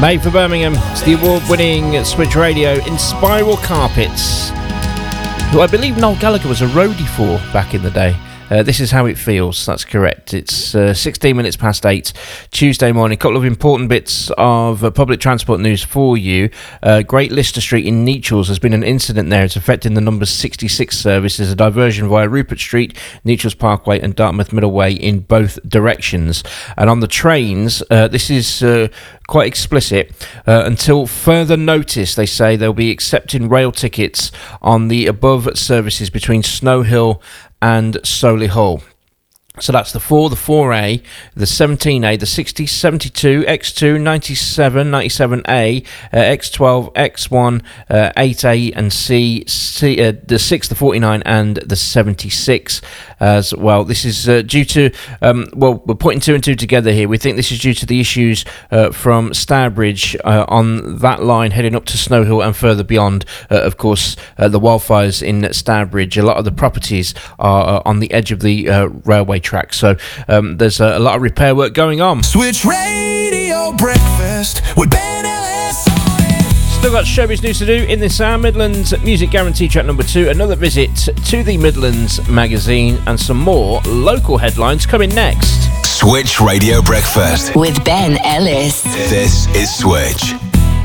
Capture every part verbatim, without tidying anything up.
Made for Birmingham, it's the award-winning Switch Radio Inspiral Carpets, who I believe Noel Gallagher was a roadie for back in the day. Uh, this is how it feels, that's correct. It's uh, sixteen minutes past eight, Tuesday morning. A couple of important bits of uh, public transport news for you. Uh, Great Lister Street in Nechells, there's been an incident there. It's affecting the number sixty-six service. There's a diversion via Rupert Street, Nechells Parkway and Dartmouth Middleway in both directions. And on the trains, uh, this is uh, quite explicit. Uh, until further notice, they say they'll be accepting rail tickets on the above services between Snow Hill and Solihull. So that's the four, the four A, the seventeen A, the sixty, seventy-two, X two, ninety-seven, ninety-seven A, uh, X twelve, X one, uh, eight A and C, C uh, the six, the forty-nine and the seventy-six as well. This is uh, due to, um, well, we're putting two and two together here. We think this is due to the issues uh, from Stourbridge uh, on that line heading up to Snow Hill and further beyond. Uh, of course, uh, the wildfires in Stourbridge. A lot of the properties are uh, on the edge of the uh, railway track, so um, there's a, a lot of repair work going on. Switch Radio Breakfast with Ben Ellis. Still got showbiz news to do in this hour. Midlands Music Guarantee track number two, another visit to the Midlands magazine, and some more local headlines coming next. Switch Radio Breakfast with Ben Ellis. This is Switch.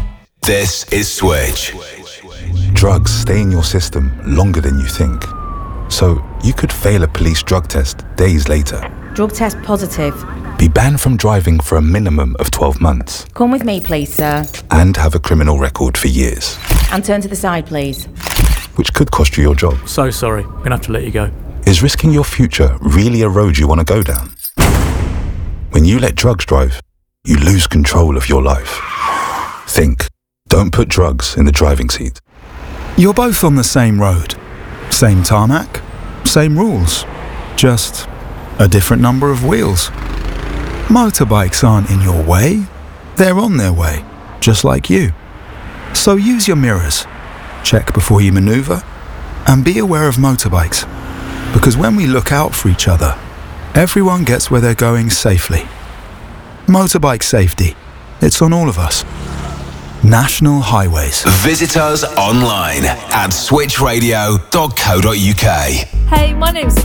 This is Switch. Drugs stay in your system longer than you think. So you could fail a police drug test days later. Drug test positive. Be banned from driving for a minimum of twelve months. Come with me, please, sir. And have a criminal record for years. And turn to the side, please. Which could cost you your job. So sorry, I'm gonna have to let you go. Is risking your future really a road you want to go down? When you let drugs drive, you lose control of your life. Think. Don't put drugs in the driving seat. You're both on the same road. Same tarmac, same rules, just a different number of wheels. Motorbikes aren't in your way, they're on their way, just like you. So use your mirrors, check before you manoeuvre, and be aware of motorbikes. Because when we look out for each other, everyone gets where they're going safely. Motorbike safety, it's on all of us. National Highways. Visit us online at switch radio dot co dot uk. Hey, my name's